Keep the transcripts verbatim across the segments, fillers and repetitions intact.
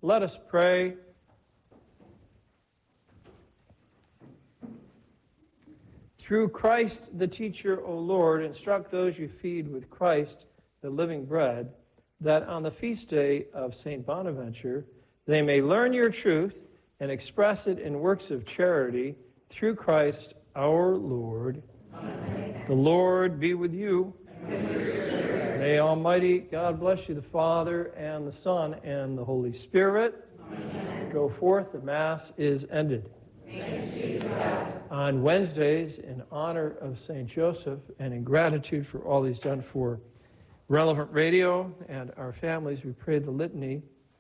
Let us pray. Through Christ the teacher, O Lord, instruct those you feed with Christ, the living bread, that on the feast day of Saint Bonaventure they may learn your truth and express it in works of charity through Christ our Lord. Amen. The Lord be with you. And with your spirit. May Almighty God bless you, the Father, and the Son, and the Holy Spirit. Amen. Go forth, the Mass is ended. Thanks be to God. On Wednesdays, in honor of Saint Joseph and in gratitude for all he's done for Relevant Radio and our families, we pray the litany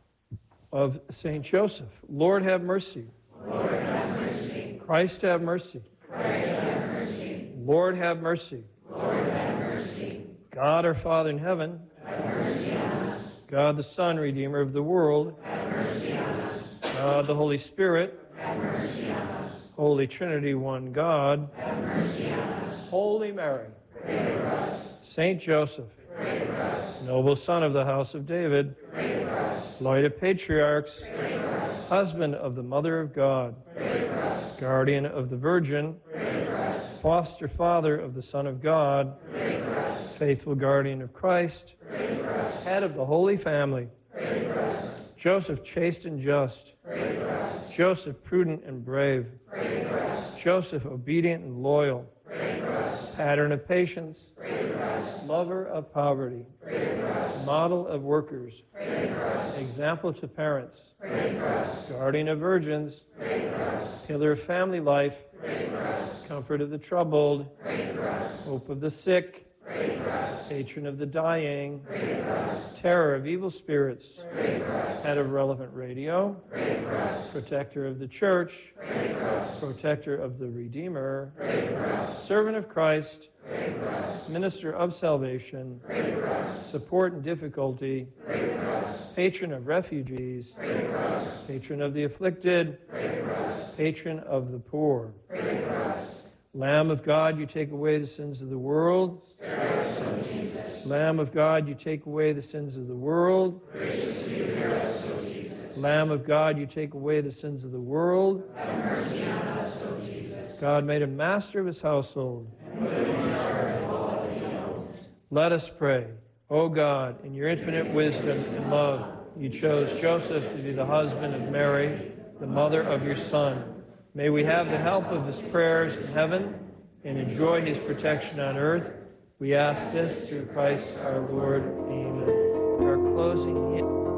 of Saint Joseph. Lord, have mercy. Lord, have mercy. Christ, have mercy. Christ, have mercy. Lord, have mercy. Lord, have mercy. God, our Father in heaven, have mercy on us. God, the Son, Redeemer of the world, have mercy on us. God, the Holy Spirit, have mercy on us. Holy Trinity, one God, have mercy on us. Holy Mary, pray for us. Saint Joseph, pray for us. Noble Son of the house of David, pray for us. Light of patriarchs, pray for us. Husband of the Mother of God, pray for us. Guardian of the Virgin, pray for us. Foster Father of the Son of God, pray for us. Faithful Guardian of Christ, pray for us. Head of the Holy Family, pray for us. Joseph chaste and just, pray for us. Joseph prudent and brave, pray for us. Joseph obedient and loyal, pray for us. Pattern of patience, pray for us. Lover of poverty, pray for us. Model of workers, pray for us. Example to parents, pray for us. Guardian of virgins, pray for us. Pillar of family life, pray for us. Comfort of the troubled, pray for us. Hope of the sick, pray for us. Patron of the dying, pray for us. Terror of evil spirits, pray for us. Head of Relevant Radio, pray for us. Protector of the Church, pray for us. Protector of the Redeemer, pray for us. Servant of Christ, pray for us. Minister of salvation, pray for us. Support in difficulty, pray for us. Patron of refugees, pray for us. Patron of the afflicted, pray for us. Patron of the poor. pray for us. Lamb of God, you take away the sins of the world. Spare us, O Jesus. Lamb of God, you take away the sins of the world. Graciously hear us, O Jesus. Lamb of God, you take away the sins of the world. Have mercy on us, O Jesus. God made him master of his household. And put him in charge of all that he owns. Let us pray. O God, in your infinite wisdom and love, you chose Joseph to be the husband of Mary, the mother of your Son. May we have the help of his prayers in heaven and enjoy his protection on earth. We ask this through Christ our Lord. Amen. Our closing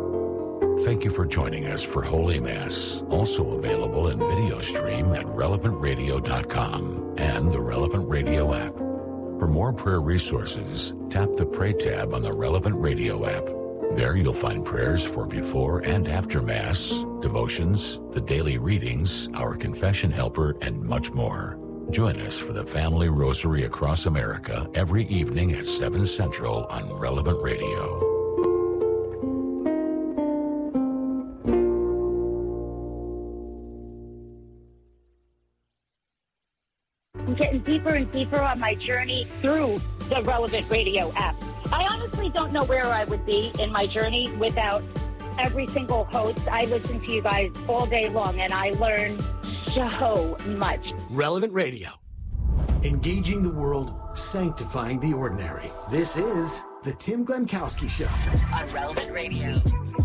hymn. Thank you for joining us for Holy Mass, also available in video stream at relevant radio dot com and the Relevant Radio app. For more prayer resources, tap the Pray tab on the Relevant Radio app. There you'll find prayers for before and after Mass, devotions, the daily readings, our confession helper, and much more. Join us for the Family Rosary across America every evening at seven Central on Relevant Radio. I'm getting deeper and deeper on my journey through the Relevant Radio app. I honestly don't know where I would be in my journey without every single host. I listen to you guys all day long, and I learn so much. Relevant Radio. Engaging the world, sanctifying the ordinary. This is The Tim Glemkowski Show on Relevant Radio.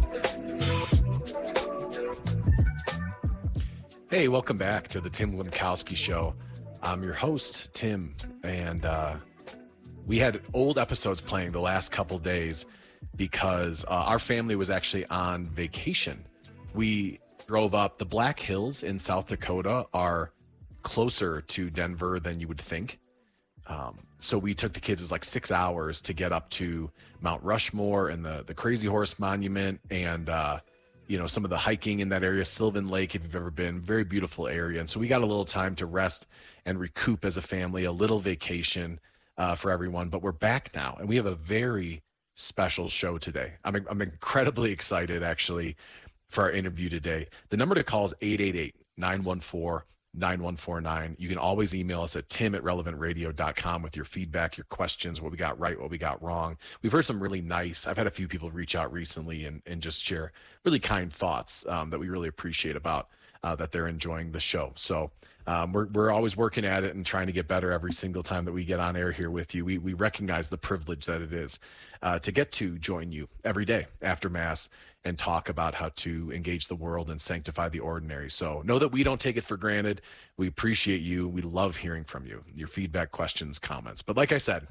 Hey, welcome back to The Tim Glemkowski Show. I'm your host, Tim, and uh, we had old episodes playing the last couple days because uh, our family was actually on vacation. We drove up. The Black Hills in South Dakota are closer to Denver than you would think. Um, so we took the kids, it was like six hours to get up to Mount Rushmore and the, the Crazy Horse Monument and, uh, you know, some of the hiking in that area, Sylvan Lake, if you've ever been, very beautiful area. And so we got a little time to rest and recoup as a family, a little vacation uh, for everyone. But we're back now, and we have a very special show today. I'm, I'm incredibly excited, actually, for our interview today. The number to call is eight eight eight, nine one four, nine one four nine. You can always email us at tim at relevant radio dot com with your feedback, your questions, what we got right, what we got wrong. We've heard some really nice, I've had a few people reach out recently and, and just share really kind thoughts um, that we really appreciate about uh, that they're enjoying the show. So um, we're, we're always working at it and trying to get better every single time that we get on air here with you. We, we recognize the privilege that it is uh, to get to join you every day after Mass and talk about how to engage the world and sanctify the ordinary. So know that we don't take it for granted. We appreciate you. We love hearing from you, your feedback, questions, comments. But like I said,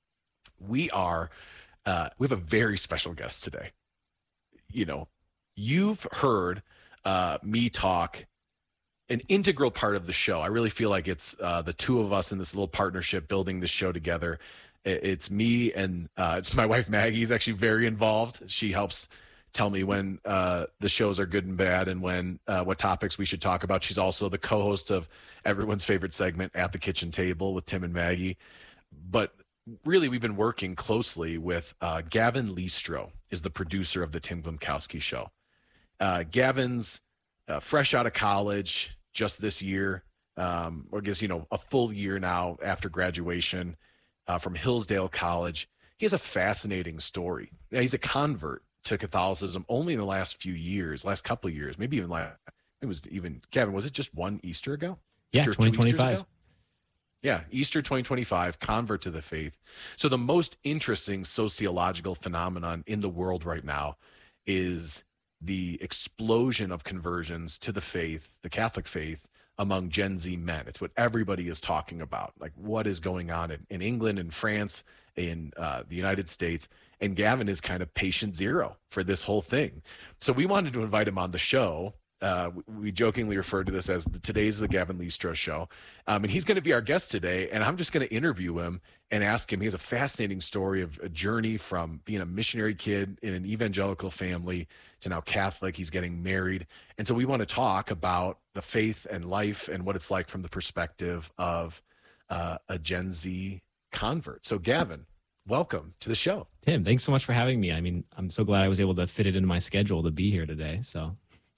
we are, uh, we have a very special guest today. You know, you've heard uh, me talk, an integral part of the show. I really feel like it's uh, the two of us in this little partnership building this show together. It's me and uh, it's my wife, Maggie's actually very involved. She helps tell me when uh, the shows are good and bad and when uh, what topics we should talk about. She's also the co-host of everyone's favorite segment, At the Kitchen Table with Tim and Maggie. But really, we've been working closely with uh, Gavin Listro is the producer of the Tim Glemkowski Show. Uh, Gavin's uh, fresh out of college just this year, um, or I guess, you know, a full year now after graduation uh, from Hillsdale College. He has a fascinating story. Now, he's a convert to Catholicism only in the last few years, last couple of years, maybe even last, it was even, Gavin, was it just one Easter ago? Yeah, Easter, twenty twenty-five. Yeah, Easter twenty twenty-five, convert to the faith. So the most interesting sociological phenomenon in the world right now is the explosion of conversions to the faith, the Catholic faith, among Gen Z men. It's what everybody is talking about, like what is going on in, in England, in France, in uh, the United States. And Gavin is kind of patient zero for this whole thing. So we wanted to invite him on the show. Uh, we jokingly refer to this as the, today's the Gavin Listro Show. Um, and he's going to be our guest today. And I'm just going to interview him and ask him. He has a fascinating story of a journey from being a missionary kid in an evangelical family to now Catholic. He's getting married. And so we want to talk about the faith and life and what it's like from the perspective of uh, a Gen Z convert. So Gavin, welcome to the show. Tim, thanks so much for having me. I mean, I'm so glad I was able to fit it into my schedule to be here today. So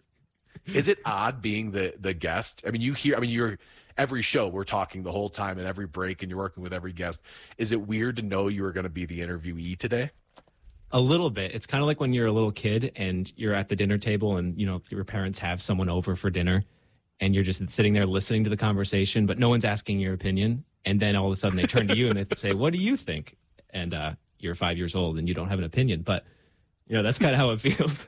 is it odd being the the guest? I mean, you hear, I mean, you're every show we're talking the whole time and every break and you're working with every guest. Is it weird to know you were going to be the interviewee today? A little bit. It's kind of like when you're a little kid and you're at the dinner table and, you know, your parents have someone over for dinner and you're just sitting there listening to the conversation, but no one's asking your opinion. And then all of a sudden they turn to you and they say, what do you think? And uh, you're five years old and you don't have an opinion. But, you know, that's kind of how it feels.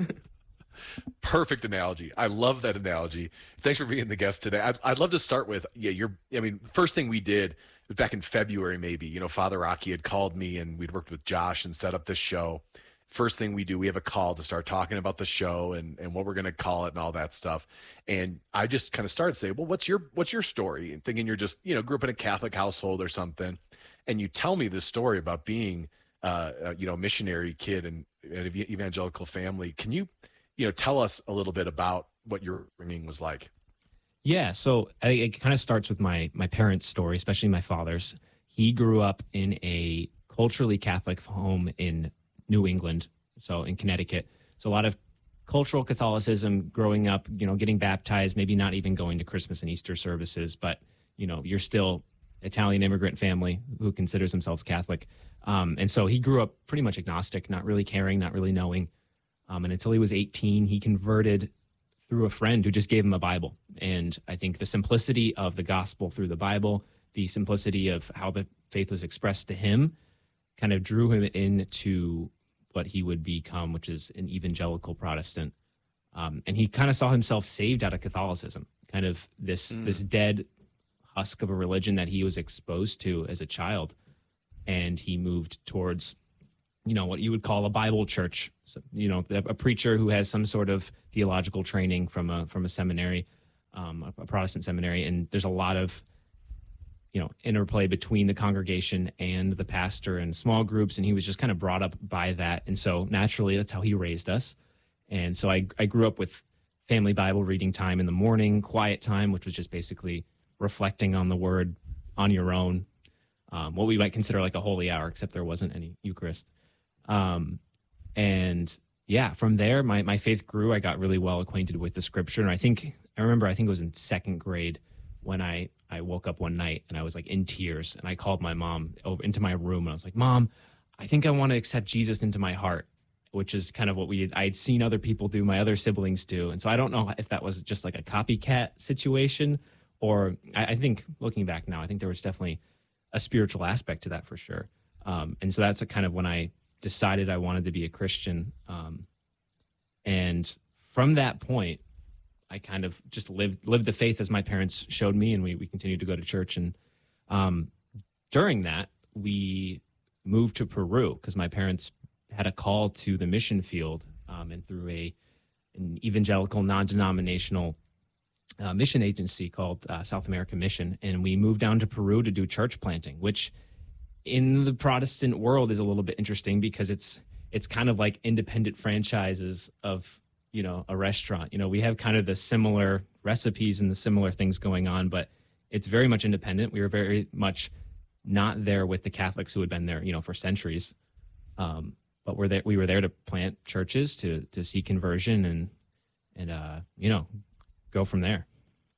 Perfect analogy. I love that analogy. Thanks for being the guest today. I'd, I'd love to start with, yeah, you're, I mean, first thing we did was back in February, maybe, you know, Father Rocky had called me and we'd worked with Josh and set up this show. First thing we do, we have a call to start talking about the show and, and what we're going to call it and all that stuff. And I just kind of started to say, well, what's your, what's your story? And thinking you're just, you know, grew up in a Catholic household or something. And you tell me this story about being, uh, uh you know, missionary kid and an evangelical family. Can you, you know, tell us a little bit about what your upbringing was like? Yeah, so I, it kind of starts with my my parents' story, especially my father's. He grew up in a culturally Catholic home in New England, so in Connecticut. So a lot of cultural Catholicism growing up, you know, getting baptized, maybe not even going to Christmas and Easter services, but, you know, you're still Italian immigrant family who considers themselves Catholic. Um, and so he grew up pretty much agnostic, not really caring, not really knowing. Um, and until he was eighteen, he converted through a friend who just gave him a Bible. And I think the simplicity of the gospel through the Bible, the simplicity of how the faith was expressed to him, kind of drew him into what he would become, which is an evangelical Protestant. Um, and he kind of saw himself saved out of Catholicism, kind of this mm. this dead husk of a religion that he was exposed to as a child. And he moved towards, you know, what you would call a Bible church, so, you know, a preacher who has some sort of theological training from a from a seminary, um, a Protestant seminary. And there's a lot of, you know, interplay between the congregation and the pastor and small groups. And he was just kind of brought up by that. And so naturally, that's how he raised us. And so I, I grew up with family Bible reading time in the morning, quiet time, which was just basically reflecting on the word on your own, um, what we might consider like a holy hour, except there wasn't any Eucharist. Um, and yeah, from there, my, my faith grew. I got really well acquainted with the scripture. And I think, I remember, I think it was in second grade when I, I woke up one night and I was like in tears, and I called my mom over into my room, and I was like, Mom, I think I want to accept Jesus into my heart, which is kind of what we I had seen other people do, my other siblings do. And so I don't know if that was just like a copycat situation, or I, I think looking back now, I think there was definitely a spiritual aspect to that for sure. Um, and so that's a kind of when I decided I wanted to be a Christian. Um, and from that point, I kind of just lived lived the faith as my parents showed me, and we, we continued to go to church. And um, during that, we moved to Peru because my parents had a call to the mission field, um, and through a an evangelical, non-denominational uh, mission agency called uh, South American Mission, and we moved down to Peru to do church planting, which in the Protestant world is a little bit interesting because it's it's kind of like independent franchises of, you know, a restaurant. You know, we have kind of the similar recipes and the similar things going on, but it's very much independent. We were very much not there with the Catholics who had been there, you know, for centuries. Um, but we're there, we were there to plant churches, to to see conversion, and and uh, you know, go from there.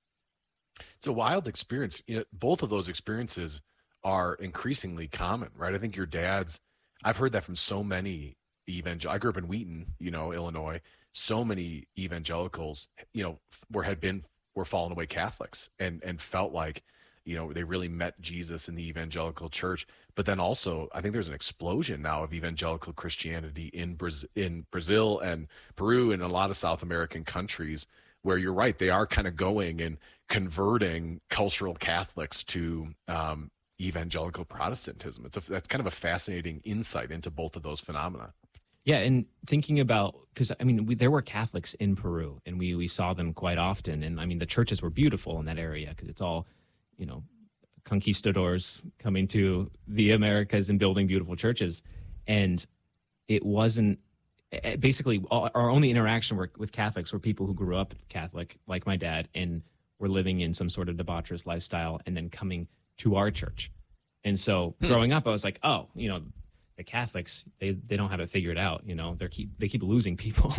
It's a wild experience. You know, both of those experiences are increasingly common, right? I think your dad's, I've heard that from so many evangel. I grew up in Wheaton, you know, Illinois. So many evangelicals, you know, were had been were fallen away Catholics, and and felt like, you know, they really met Jesus in the evangelical church. But then also, I think there's an explosion now of evangelical Christianity in Brazil, in Brazil and Peru and a lot of South American countries, where you're right, they are kind of going and converting cultural Catholics to um, evangelical Protestantism. It's a, that's kind of a fascinating insight into both of those phenomena. Yeah, and thinking about, because I mean, we, there were Catholics in Peru, and we we saw them quite often. And I mean, the churches were beautiful in that area because it's all, you know, conquistadors coming to the Americas and building beautiful churches. And it wasn't, basically all, our only interaction were, with Catholics were people who grew up Catholic, like my dad, and were living in some sort of debaucherous lifestyle and then coming to our church. And so hmm. growing up, I was like, oh, you know, the Catholics, they, they don't have it figured out. You know, they're keep, they keep losing people.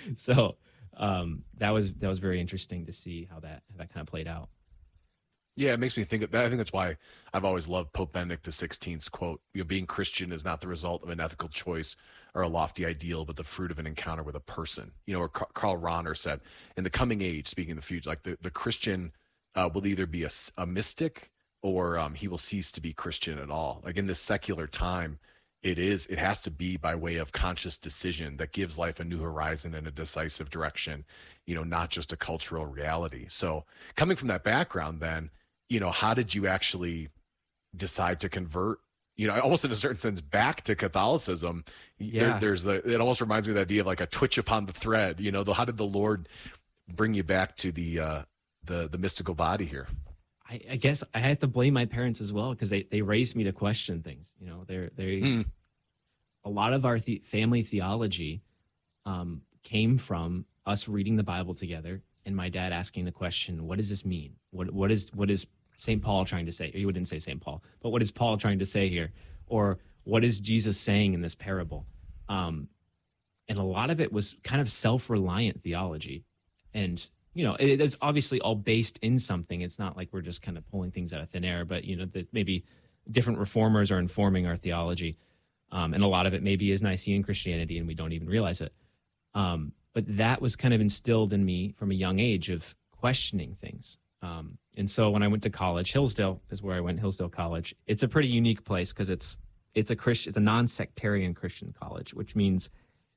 so um, that was, that was very interesting to see how that, how that kind of played out. Yeah, it makes me think of that. I think that's why I've always loved Pope Benedict the sixteenth's quote, you know, being Christian is not the result of an ethical choice or a lofty ideal, but the fruit of an encounter with a person. You know, or Karl Rahner said, in the coming age, speaking of the future, like the, the Christian uh, will either be a, a mystic or um, he will cease to be Christian at all. Like in this secular time, it is, it has to be by way of conscious decision that gives life a new horizon and a decisive direction, you know, not just a cultural reality. So coming from that background then, you know, how did you actually decide to convert, you know, almost in a certain sense back to Catholicism? Yeah. There, there's the, it almost reminds me of the idea of like a twitch upon the thread, you know, the, how did the Lord bring you back to the, uh, the, the mystical body here? I, I guess I had to blame my parents as well, because they, they raised me to question things. You know, they're, they mm. a lot of our the, family theology um, came from us reading the Bible together, and my dad asking the question, "What does this mean? What what is what is Saint Paul trying to say?" Or he wouldn't say Saint Paul, but what is Paul trying to say here? Or what is Jesus saying in this parable? Um, and a lot of it was kind of self-reliant theology, and you know, it, it's obviously all based in something. It's not like we're just kind of pulling things out of thin air, but, you know, that maybe different reformers are informing our theology. Um, and a lot of it maybe is Nicene Christianity and we don't even realize it. Um, but that was kind of instilled in me from a young age of questioning things. Um, and so when I went to college, Hillsdale is where I went, Hillsdale College. It's a pretty unique place because it's, it's a Christian, it's a non-sectarian Christian college, which means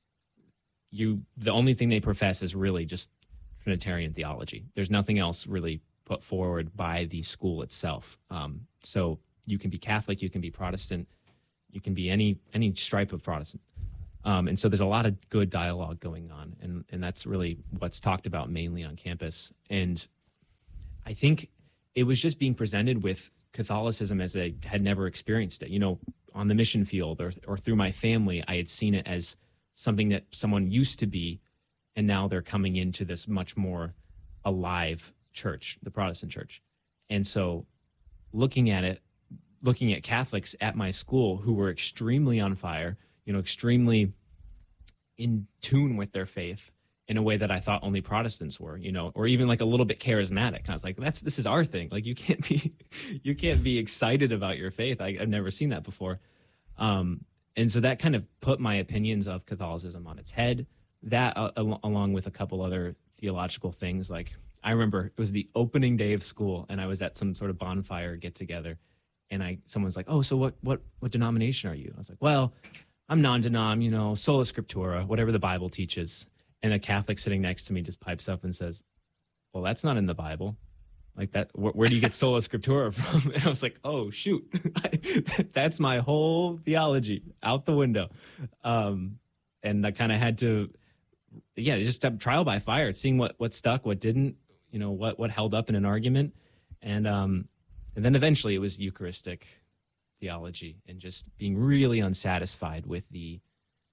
you, the only thing they profess is really just Trinitarian theology. There's nothing else really put forward by the school itself. Um, so you can be Catholic, you can be Protestant, you can be any any stripe of Protestant. Um, and so there's a lot of good dialogue going on, and, and that's really what's talked about mainly on campus. And I think it was just being presented with Catholicism as I had never experienced it. You know, on the mission field or or through my family, I had seen it as something that someone used to be, and now they're coming into this much more alive church, the Protestant church. And so looking at it, looking at Catholics at my school who were extremely on fire, you know, extremely in tune with their faith, in a way that I thought only Protestants were, you know, or even like a little bit charismatic. I was like, that's, this is our thing. Like you can't be, you can't be excited about your faith. I, I've never seen that before. Um, and so that kind of put my opinions of Catholicism on its head. That uh, al- along with a couple other theological things. Like I remember it was the opening day of school and I was at some sort of bonfire get together and I, someone's like, oh, so what, what, what denomination are you? I was like, well, I'm non-denom, you know, sola scriptura, whatever the Bible teaches. And a Catholic sitting next to me just pipes up and says, well, that's not in the Bible. Like that, wh- where do you get sola scriptura from? And I was like, oh, shoot, that's my whole theology out the window. Um, and I kind of had to, yeah, just trial by fire, seeing what, what stuck, what didn't, you know, what, what held up in an argument. And, um, and then eventually it was Eucharistic theology and just being really unsatisfied with the,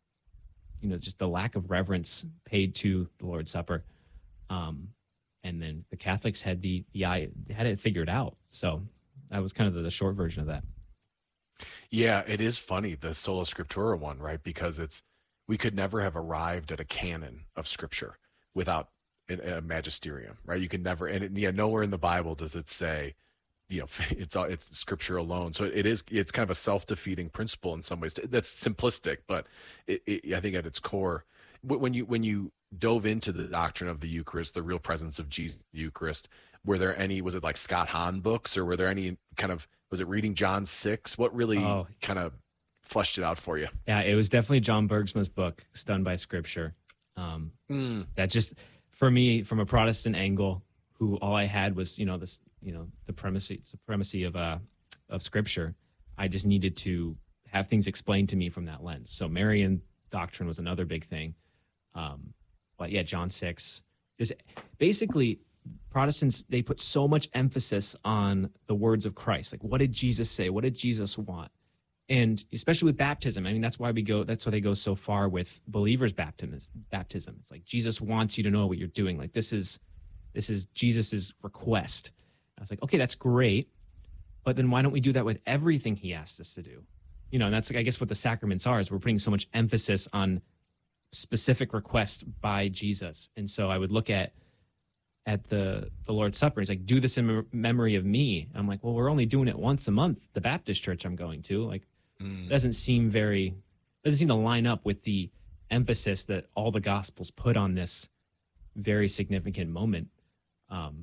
you know, just the lack of reverence paid to the Lord's Supper. Um, and then the Catholics had the, the eye, had it figured out. So that was kind of the, the short version of that. Yeah, it is funny, the Sola Scriptura one, right? Because it's, we could never have arrived at a canon of Scripture without a, a magisterium, right? You can never, and it, yeah, nowhere in the Bible does it say, you know, it's all, it's Scripture alone. So it is, it's kind of a self-defeating principle in some ways. That's simplistic, but it, it, I think at its core, when you when you dove into the doctrine of the Eucharist, the real presence of Jesus, the Eucharist, were there any, was it like Scott Hahn books, or were there any kind of, was it reading John six? What really oh. kind of fleshed it out for you? Yeah, it was definitely John Bergsma's book, Stunned by Scripture. Um, mm. That just, for me, from a Protestant angle, who all I had was, you know, this, you know, the primacy, supremacy of uh of Scripture. I just needed to have things explained to me from that lens. So Marian doctrine was another big thing. Um, but yeah, John six is basically Protestants. They put so much emphasis on the words of Christ. Like, what did Jesus say? What did Jesus want? And especially with baptism, I mean, that's why we go, that's why they go so far with believers' baptism. Baptism. It's like, Jesus wants you to know what you're doing. Like, this is, this is Jesus's request. I was like, okay, that's great. But then why don't we do that with everything he asked us to do? You know, and that's, like, I guess what the sacraments are, is we're putting so much emphasis on specific requests by Jesus. And so I would look at, at the, the Lord's Supper. He's like, do this in memory of me. And I'm like, well, we're only doing it once a month, the Baptist church I'm going to. Like, mm. doesn't seem very, doesn't seem to line up with the emphasis that all the Gospels put on this very significant moment. Um,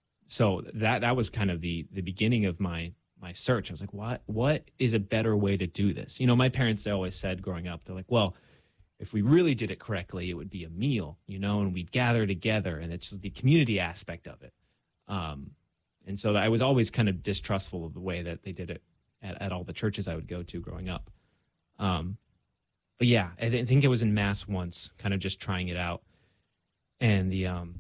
so that, that was kind of the, the beginning of my, my search. I was like, what, what is a better way to do this? You know, my parents, they always said growing up, they're like, well, if we really did it correctly, it would be a meal, you know, and we'd gather together, and it's just the community aspect of it. Um, and so I was always kind of distrustful of the way that they did it at, at all the churches I would go to growing up. Um, but yeah, I, th- I think it was in Mass once, kind of just trying it out. And the, um,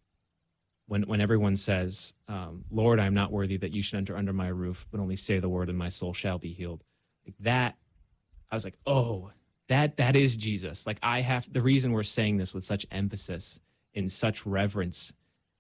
when, when everyone says, um, Lord, I'm not worthy that you should enter under my roof, but only say the word and my soul shall be healed. Like that, I was like, oh, That that is Jesus. Like, I have, the reason we're saying this with such emphasis, in such reverence,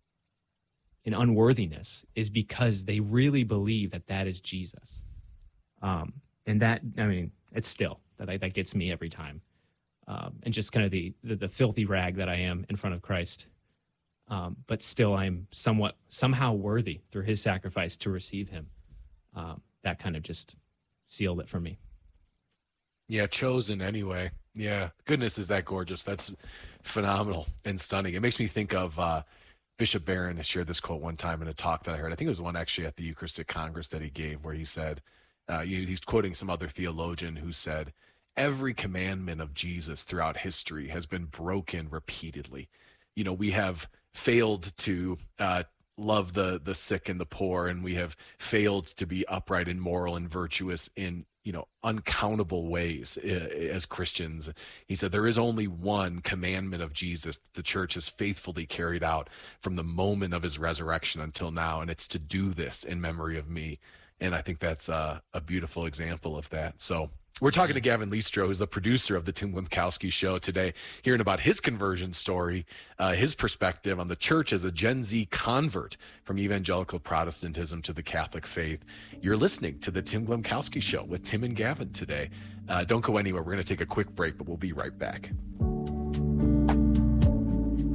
in unworthiness, is because they really believe that that is Jesus. Um, and that, I mean, it's still, that that gets me every time. Um, and just kind of the, the the filthy rag that I am in front of Christ. Um, but still, I'm somewhat, somehow worthy through his sacrifice to receive him. Um, that kind of just sealed it for me. Yeah, chosen anyway. Yeah, goodness, is that gorgeous. That's phenomenal and stunning. It makes me think of uh, Bishop Barron has shared this quote one time in a talk that I heard. I think it was one actually at the Eucharistic Congress that he gave, where he said, uh, he's quoting some other theologian who said, every commandment of Jesus throughout history has been broken repeatedly. You know, we have failed to uh, love the the sick and the poor, and we have failed to be upright and moral and virtuous in, you know, uncountable ways as Christians. He said, there is only one commandment of Jesus that the church has faithfully carried out from the moment of his resurrection until now, and it's to do this in memory of me. And I think that's a, a beautiful example of that. So we're talking to Gavin Leistro, who's the producer of the Tim Glemkowski Show today, hearing about his conversion story, uh, his perspective on the church as a Gen Z convert from evangelical Protestantism to the Catholic faith. You're listening to the Tim Glemkowski Show with Tim and Gavin today. Uh, don't go anywhere. We're going to take a quick break, but we'll be right back.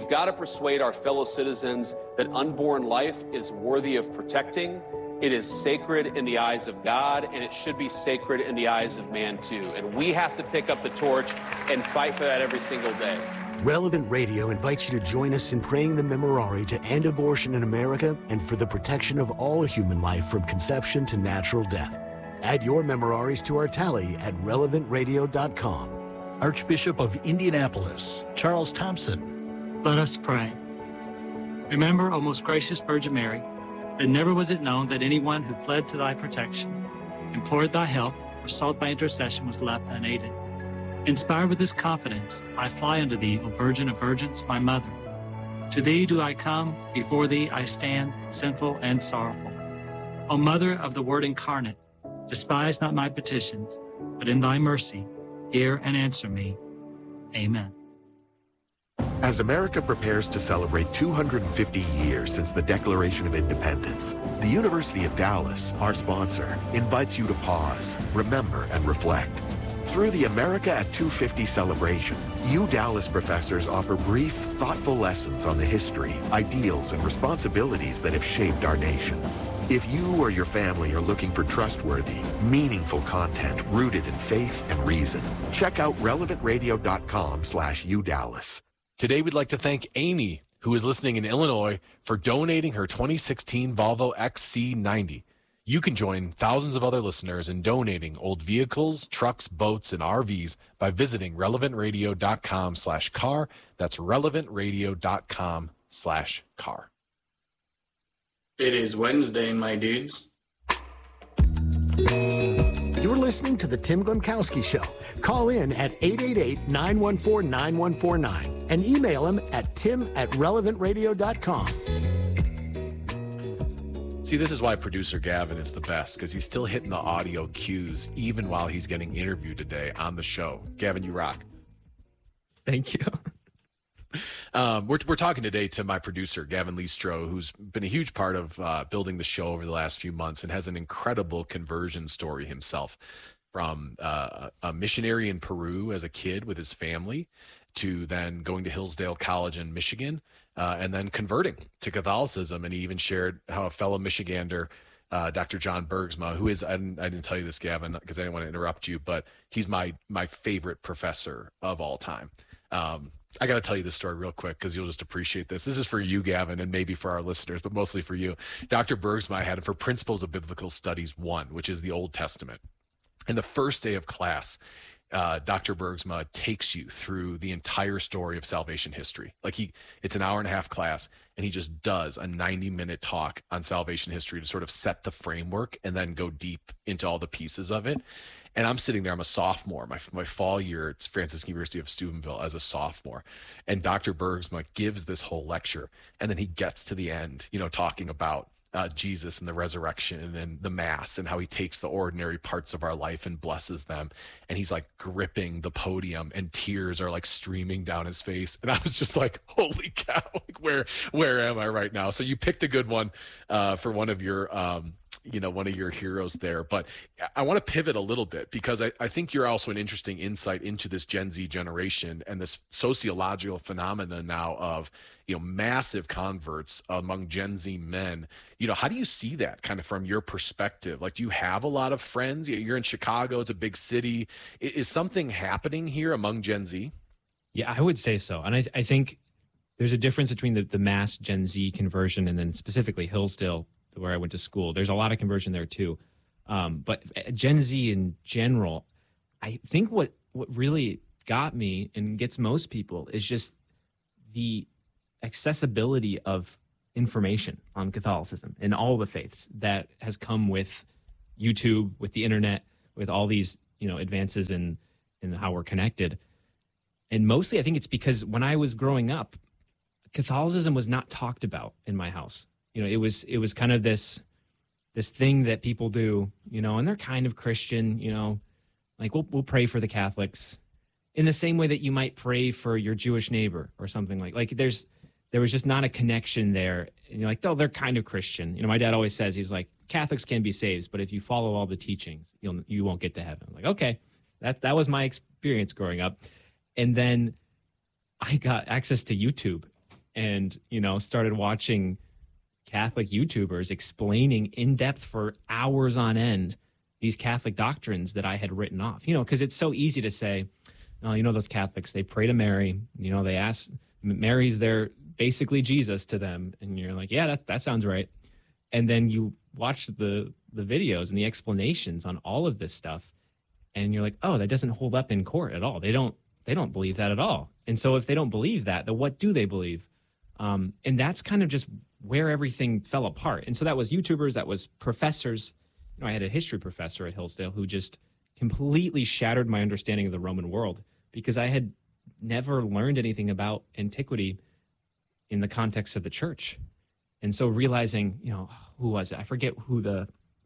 We've got to persuade our fellow citizens that unborn life is worthy of protecting. It is sacred in the eyes of God, and it should be sacred in the eyes of man, too. And we have to pick up the torch and fight for that every single day. Relevant Radio invites you to join us in praying the Memorare to end abortion in America and for the protection of all human life from conception to natural death. Add your Memoraries to our tally at relevant radio dot com. Archbishop of Indianapolis, Charles Thompson. Let us pray. Remember, O most gracious Virgin Mary, that never was it known that anyone who fled to thy protection, implored thy help, or sought thy intercession was left unaided. Inspired with this confidence, I fly unto thee, O Virgin of Virgins, my mother. To thee do I come, before thee I stand, sinful and sorrowful. O Mother of the Word incarnate, despise not my petitions, but in thy mercy, hear and answer me. Amen. As America prepares to celebrate two hundred fifty years since the Declaration of Independence, the University of Dallas, our sponsor, invites you to pause, remember, and reflect. Through the America at two fifty celebration, U Dallas professors offer brief, thoughtful lessons on the history, ideals, and responsibilities that have shaped our nation. If you or your family are looking for trustworthy, meaningful content rooted in faith and reason, check out relevant radio dot com slash U Dallas. Today, we'd like to thank Amy, who is listening in Illinois, for donating her twenty sixteen Volvo X C ninety. You can join thousands of other listeners in donating old vehicles, trucks, boats, and R Vs by visiting relevant radio dot com slash car. That's relevant radio dot com slash car. It is Wednesday, my dudes. You're listening to The Tim Glemkowski Show. Call in at eight eight eight, nine one four, nine one four nine and email him at tim at relevant radio dot com. See, this is why producer Gavin is the best, because he's still hitting the audio cues even while he's getting interviewed today on the show. Gavin, you rock. Thank you. Um, we're, we're talking today to my producer, Gavin Leestro, who's been a huge part of uh, building the show over the last few months and has an incredible conversion story himself, from uh, a missionary in Peru as a kid with his family to then going to Hillsdale College in Michigan, uh, and then converting to Catholicism. And he even shared how a fellow Michigander, uh, Doctor John Bergsma, who is, I didn't, I didn't tell you this, Gavin, because I didn't want to interrupt you, but he's my my favorite professor of all time. Um, I got to tell you this story real quick because you'll just appreciate this. This is for you, Gavin, and maybe for our listeners, but mostly for you. Doctor Bergsma, I had him for Principles of Biblical Studies one, which is the Old Testament. And the first day of class, uh, Doctor Bergsma takes you through the entire story of salvation history. Like he, it's an hour and a half class, and he just does a ninety minute talk on salvation history to sort of set the framework and then go deep into all the pieces of it. And I'm sitting there, I'm a sophomore, my my fall year at Franciscan University of Steubenville as a sophomore. And Doctor Bergsma gives this whole lecture. And then he gets to the end, you know, talking about uh, Jesus and the resurrection and the Mass and how he takes the ordinary parts of our life and blesses them. And he's like gripping the podium and tears are like streaming down his face. And I was just like, holy cow, like where, where am I right now? So you picked a good one uh, for one of your, um, you know, one of your heroes there. But I want to pivot a little bit because I, I think you're also an interesting insight into this Gen Z generation and this sociological phenomena now of, you know, massive converts among Gen Z men. You know, how do you see that kind of from your perspective? Like, do you have a lot of friends? You're in Chicago, it's a big city. Is something happening here among Gen Z? Yeah, I would say so. And I, I think there's a difference between the, the mass Gen Z conversion and then specifically Hillsdale, where I went to school. There's a lot of conversion there too. Um, but Gen Z in general, I think what, what really got me and gets most people is just the accessibility of information on Catholicism and all the faiths that has come with YouTube, with the internet, with all these, you know, advances in, in how we're connected. And mostly I think it's because when I was growing up, Catholicism was not talked about in my house. You know, it was it was kind of this this thing that people do, you know, and they're kind of Christian, you know, like we'll we'll pray for the Catholics in the same way that you might pray for your Jewish neighbor or something like like there's there was just not a connection there. And you're like, oh, they're kind of Christian. You know, my dad always says, he's like, Catholics can be saved, but if you follow all the teachings, you'll you won't get to heaven. I'm like, okay, that that was my experience growing up. And then I got access to YouTube. and, you know, started watching Catholic YouTubers explaining in depth for hours on end these Catholic doctrines that I had written off, you know, because it's so easy to say, oh, you know, those Catholics, they pray to Mary, you know, they ask, Mary's their basically Jesus to them. And you're like, yeah, that's, that sounds right. And then you watch the, the videos and the explanations on all of this stuff. And you're like, oh, that doesn't hold up in court at all. They don't, they don't believe that at all. And so if they don't believe that, then what do they believe? Um, and that's kind of just where everything fell apart. And so that was YouTubers, that was professors. You know, I had a history professor at Hillsdale who just completely shattered my understanding of the Roman world because I had never learned anything about antiquity in the context of the church. And so realizing, you know, who was it? I forget who the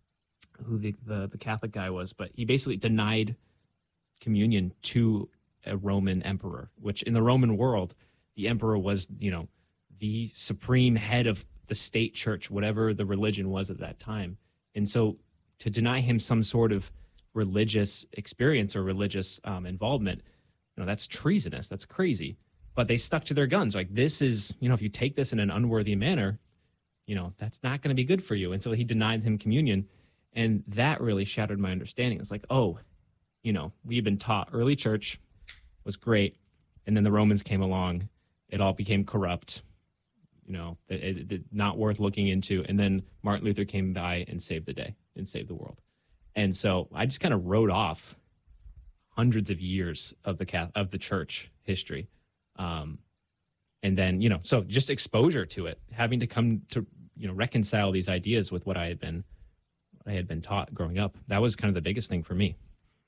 who the, the, the Catholic guy was, but he basically denied communion to a Roman emperor, which in the Roman world, the emperor was, you know, the supreme head of the state church, whatever the religion was at that time. And so to deny him some sort of religious experience or religious um, involvement, you know, that's treasonous. That's crazy. But they stuck to their guns. Like, this is, you know, if you take this in an unworthy manner, you know, that's not going to be good for you. And so he denied him communion. And that really shattered my understanding. It's like, oh, you know, we've been taught early church was great. And then the Romans came along. It all became corrupt. You know, it, it, it not worth looking into. And then Martin Luther came by and saved the day and saved the world. And so I just kind of wrote off hundreds of years of the of the church history. Um, and then, you know, so just exposure to it, having to come to, you know, reconcile these ideas with what I had been, what I had been taught growing up. That was kind of the biggest thing for me.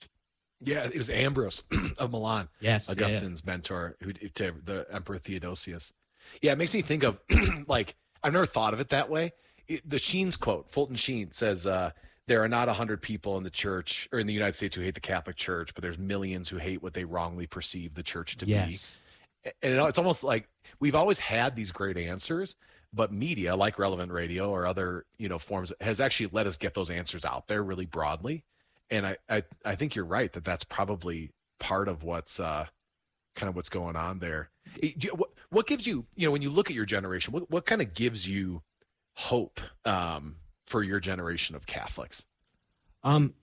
Yeah, it was Ambrose of Milan. Yes, Augustine's yeah. mentor, who to the Emperor Theodosius. Yeah, it makes me think of like, I've never thought of it that way. It, the Sheen's quote, Fulton Sheen says, uh, there are not a hundred people in the church or in the United States who hate the Catholic Church, but there's millions who hate what they wrongly perceive the church to yes. be. And it's almost like we've always had these great answers, but media like Relevant Radio or other, you know, forms has actually let us get those answers out there really broadly. And I, I, I think you're right that that's probably part of what's uh, kind of what's going on there. What, what gives you, you know, when you look at your generation, what, what kind of gives you hope um, for your generation of Catholics? Um,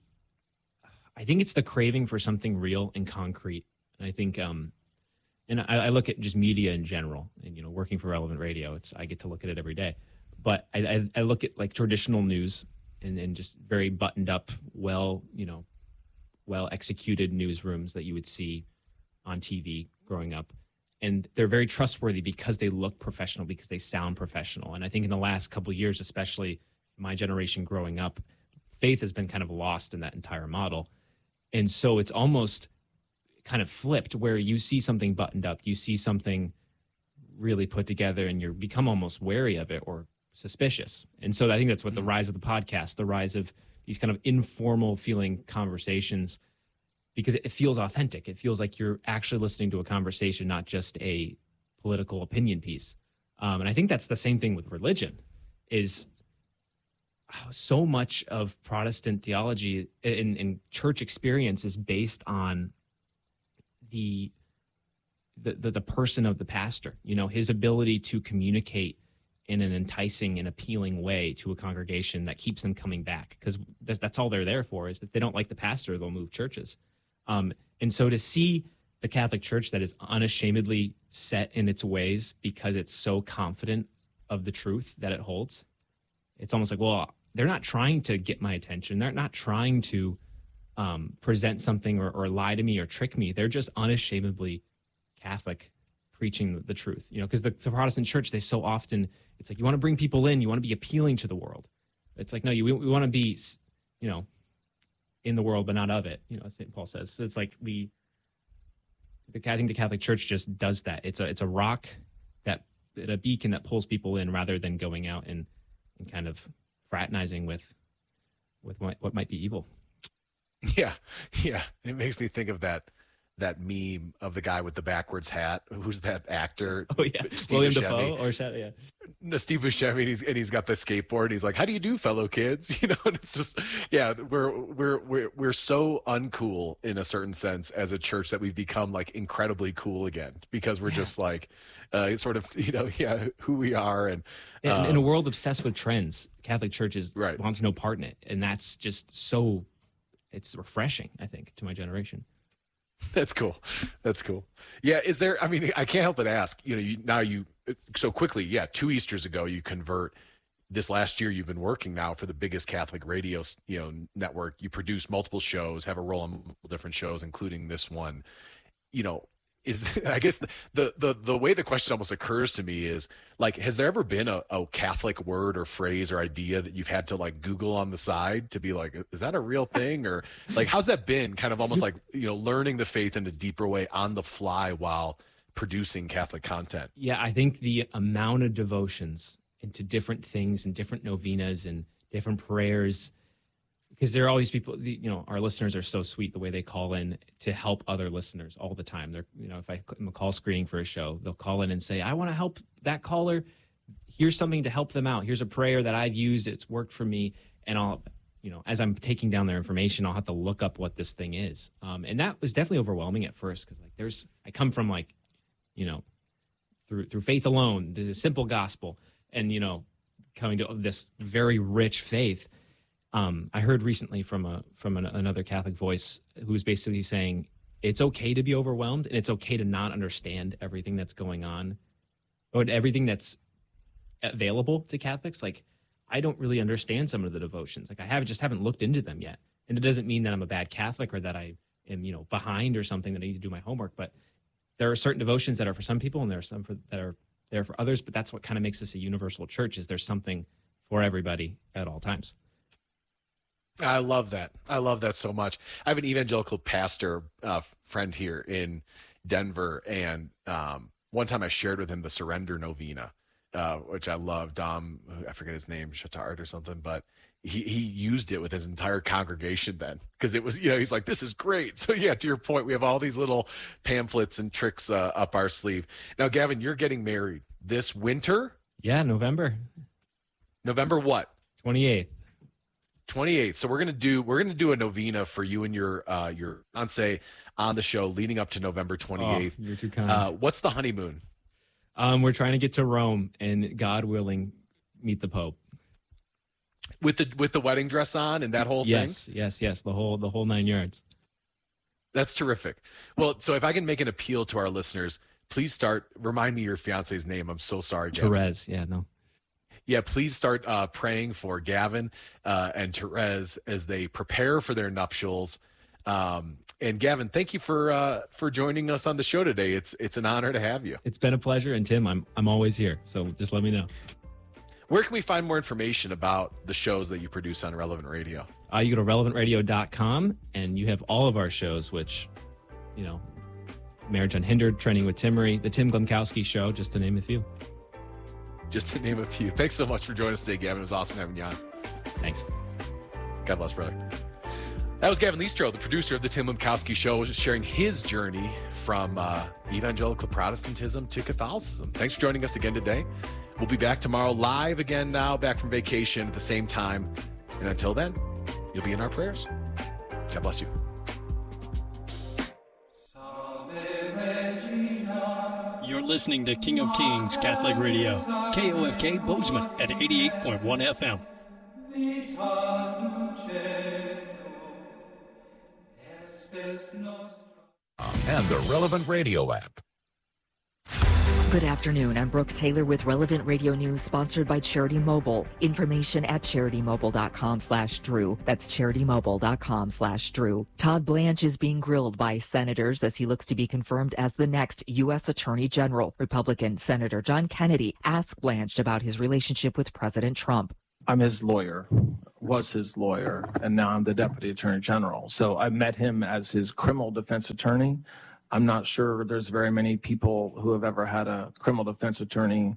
I think it's the craving for something real and concrete. And I think, um, and I, I look at just media in general, and, you know, working for Relevant Radio, it's, I get to look at it every day. But I, I, I look at like traditional news and, and just very buttoned up, well, you know, well executed newsrooms that you would see on T V growing up. And they're very trustworthy because they look professional, because they sound professional. And I think in the last couple of years, especially my generation growing up, faith has been kind of lost in that entire model. And so it's almost kind of flipped where you see something buttoned up, you see something really put together, and you become almost wary of it or suspicious. And so I think that's what the rise of the podcast, the rise of these kind of informal feeling conversations, because it feels authentic. It feels like you're actually listening to a conversation, not just a political opinion piece. Um, and I think that's the same thing with religion, is so much of Protestant theology and, and church experience is based on the, the the the person of the pastor, you know, his ability to communicate in an enticing and appealing way to a congregation that keeps them coming back, because that's, that's all they're there for. Is that they don't like the pastor, they'll move churches. Um, and so to see the Catholic Church that is unashamedly set in its ways because it's so confident of the truth that it holds, it's almost like, well, they're not trying to get my attention. They're not trying to um, present something or, or lie to me or trick me. They're just unashamedly Catholic, preaching the, the truth. You know, because the, the Protestant Church, they so often, it's like, you want to bring people in, you want to be appealing to the world. It's like, no, you we, we want to be, you know, in the world, but not of it, you know, as Saint Paul says. So it's like we, the, I think the Catholic Church just does that. It's a it's a rock, that a beacon that pulls people in, rather than going out and, and kind of fraternizing with with what, what might be evil. Yeah, yeah. It makes me think of that that meme of the guy with the backwards hat. Who's that actor? Oh yeah, Steve William Buscemi. Dafoe or Sha- yeah. No, Steve Buscemi, and he's, and he's got the skateboard. And he's like, "How do you do, fellow kids?" You know, and it's just, yeah, we're we're we're we're so uncool in a certain sense as a church that we've become like incredibly cool again because we're yeah. just like, uh, sort of, you know, yeah, who we are, and um, um, in a world obsessed with trends, Catholic churches right. wants no part in it, and that's just so, it's refreshing, I think, to my generation. That's cool. That's cool. Yeah. Is there, I mean, I can't help but ask, you know, you, now you, so quickly, yeah, two Easters ago, you convert. This last year, you've been working now for the biggest Catholic radio, you know, network. You produce multiple shows, have a role on multiple different shows, including this one. You know, is, I guess the, the, the, the way the question almost occurs to me is like, has there ever been a, a Catholic word or phrase or idea that you've had to like Google on the side to be like, is that a real thing? Or like, how's that been kind of almost like, you know, learning the faith in a deeper way on the fly while producing Catholic content? Yeah, I think the amount of devotions into different things and different novenas and different prayers, because there are always people, you know, our listeners are so sweet the way they call in to help other listeners all the time. They're, you know, if I'm a call screening for a show, they'll call in and say, I want to help that caller. Here's something to help them out. Here's a prayer that I've used. It's worked for me. And I'll, you know, as I'm taking down their information, I'll have to look up what this thing is. Um, and that was definitely overwhelming at first because like there's, I come from like, you know, through through faith alone, the simple gospel, and, you know, coming to this very rich faith. Um, I heard recently from a from an, another Catholic voice who was basically saying it's okay to be overwhelmed and it's okay to not understand everything that's going on or everything that's available to Catholics. Like, I don't really understand some of the devotions. Like, I have just haven't looked into them yet. And it doesn't mean that I'm a bad Catholic or that I am, you know, behind or something, that I need to do my homework. But there are certain devotions that are for some people and there are some for, that are there for others. But that's what kind of makes us a universal church, is there's something for everybody at all times. I love that. I love that so much. I have an evangelical pastor uh, friend here in Denver, and um, one time I shared with him the Surrender Novena, uh, which I love. Dom, I forget his name, Chatard or something, but he, he used it with his entire congregation then, because it was, you know, he's like, this is great. So yeah, to your point, we have all these little pamphlets and tricks uh, up our sleeve. Now, Gavin, you're getting married this winter? Yeah, November. November what? twenty-eighth. twenty-eighth. So we're gonna do we're gonna do a novena for you and your uh your fiance on the show leading up to November twenty-eighth. Oh, you're too kind. Uh, what's the honeymoon? Um, we're trying to get to Rome and, God willing, meet the Pope. With the with the wedding dress on and that whole yes, thing? Yes, yes, yes. The whole the whole nine yards. That's terrific. Well, so if I can make an appeal to our listeners, please start. Remind me your fiance's name. I'm so sorry, Gavin. Therese. Yeah, no. Yeah, please start uh, praying for Gavin uh, and Therese as they prepare for their nuptials. Um, and Gavin, thank you for uh, for joining us on the show today. It's it's an honor to have you. It's been a pleasure, and Tim, I'm I'm always here. So just let me know. Where can we find more information about the shows that you produce on Relevant Radio? Uh, you go to relevant radio dot com, and you have all of our shows, which, you know, Marriage Unhindered, Training with Timmery, The Tim Glemkowski Show, just to name a few. Just to name a few. Thanks so much for joining us today, Gavin. It was awesome having you on. Thanks. God bless, brother. That was Gavin Leistro, the producer of The Tim Glemkowski Show, just sharing his journey from uh, evangelical Protestantism to Catholicism. Thanks for joining us again today. We'll be back tomorrow live again now, back from vacation at the same time. And until then, you'll be in our prayers. God bless you. You're listening to King of Kings Catholic Radio, K O F K Bozeman at eighty-eight point one F M. And the Relevant Radio app. Good afternoon. I'm Brooke Taylor with Relevant Radio News, sponsored by Charity Mobile. Information at charitymobile.com slash Drew. That's charitymobile.com slash Drew. Todd Blanche is being grilled by senators as he looks to be confirmed as the next U S Attorney General. Republican Senator John Kennedy asked Blanche about his relationship with President Trump. I'm his lawyer, was his lawyer, and now I'm the Deputy Attorney General. So I met him as his criminal defense attorney. I'm not sure there's very many people who have ever had a criminal defense attorney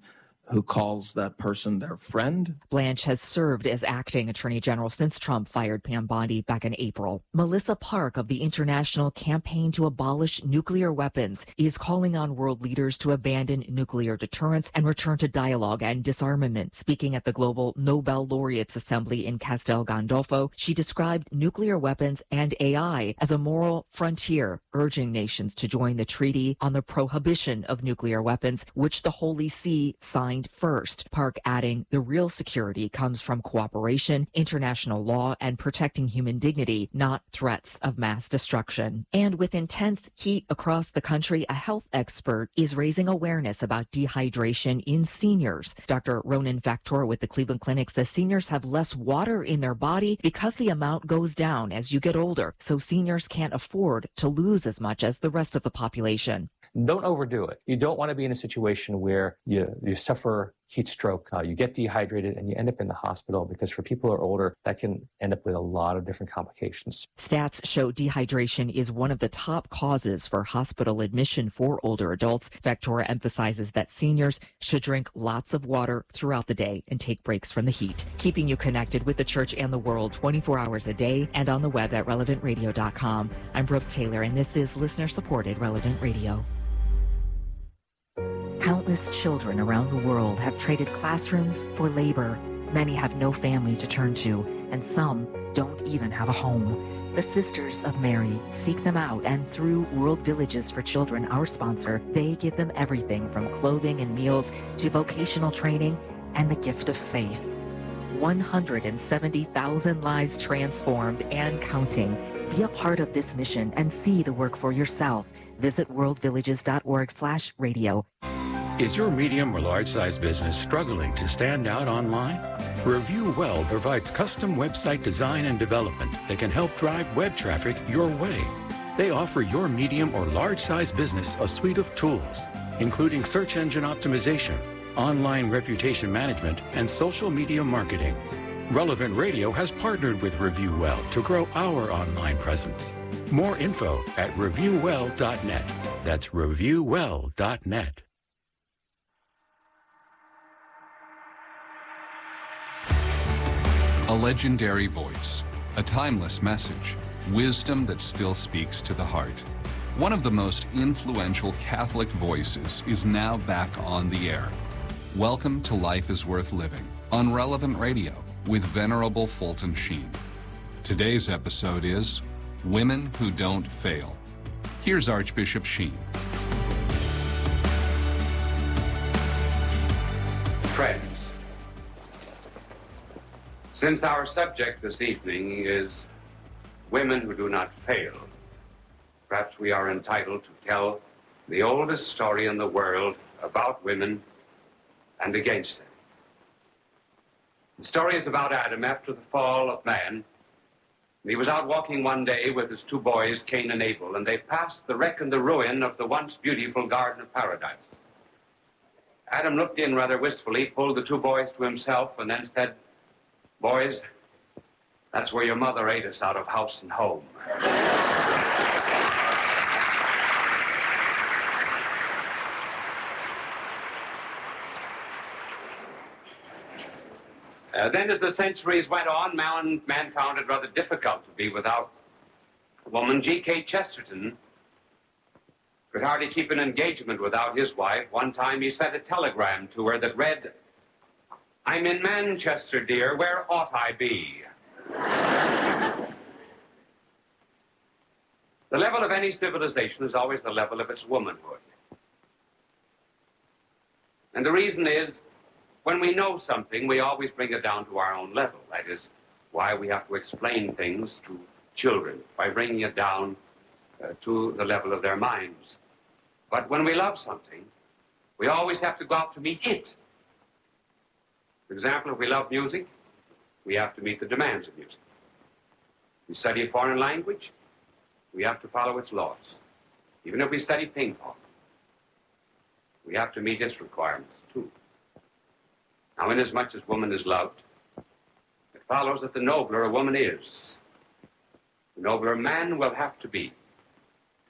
who calls that person their friend. Blanche has served as acting attorney general since Trump fired Pam Bondi back in April. Melissa Park of the International Campaign to Abolish Nuclear Weapons is calling on world leaders to abandon nuclear deterrence and return to dialogue and disarmament. Speaking at the Global Nobel Laureates Assembly in Castel Gandolfo, she described nuclear weapons and A I as a moral frontier, urging nations to join the Treaty on the Prohibition of Nuclear Weapons, which the Holy See signed first. Park adding, the real security comes from cooperation, international law, and protecting human dignity, not threats of mass destruction. And with intense heat across the country, a health expert is raising awareness about dehydration in seniors. Doctor Ronan Factor with the Cleveland Clinic says seniors have less water in their body because the amount goes down as you get older, so seniors can't afford to lose as much as the rest of the population. Don't overdo it. You don't want to be in a situation where you, you suffer heat stroke, uh, you get dehydrated, and you end up in the hospital, because for people who are older, that can end up with a lot of different complications. Stats show dehydration is one of the top causes for hospital admission for older adults. Factora emphasizes that seniors should drink lots of water throughout the day and take breaks from the heat. Keeping you connected with the church and the world twenty-four hours a day and on the web at relevant radio dot com. I'm Brooke Taylor, and this is listener-supported Relevant Radio. Countless children around the world have traded classrooms for labor. Many have no family to turn to, and some don't even have a home. The Sisters of Mary seek them out, and through World Villages for Children, our sponsor, they give them everything from clothing and meals to vocational training and the gift of faith. one hundred seventy thousand lives transformed and counting. Be a part of this mission and see the work for yourself. Visit world villages dot org slash radio. Is your medium or large size business struggling to stand out online? Review Well provides custom website design and development that can help drive web traffic your way. They offer your medium or large size business a suite of tools, including search engine optimization, online reputation management, and social media marketing. Relevant Radio has partnered with Review Well to grow our online presence. More info at review well dot net. That's review well dot net. A legendary voice, a timeless message, wisdom that still speaks to the heart. One of the most influential Catholic voices is now back on the air. Welcome to Life is Worth Living on Relevant Radio with Venerable Fulton Sheen. Today's episode is Women Who Don't Fail. Here's Archbishop Sheen. Friends, since our subject this evening is women who do not fail, perhaps we are entitled to tell the oldest story in the world about women and against them. The story is about Adam after the fall of man. He was out walking one day with his two boys, Cain and Abel, and they passed the wreck and the ruin of the once beautiful Garden of Paradise. Adam looked in rather wistfully, pulled the two boys to himself, and then said, "Boys, that's where your mother ate us out of house and home." Uh, then as the centuries went on, man, man found it rather difficult to be without a woman. G K Chesterton could hardly keep an engagement without his wife. One time he sent a telegram to her that read, "I'm in Manchester, dear. Where ought I be?" The level of any civilization is always the level of its womanhood. And the reason is, when we know something, we always bring it down to our own level. That is why we have to explain things to children, by bringing it down uh, to the level of their minds. But when we love something, we always have to go out to meet it. For example, if we love music, we have to meet the demands of music. We study a foreign language, we have to follow its laws. Even if we study ping pong, we have to meet its requirements, too. Now, inasmuch as woman is loved, it follows that the nobler a woman is, the nobler a man will have to be.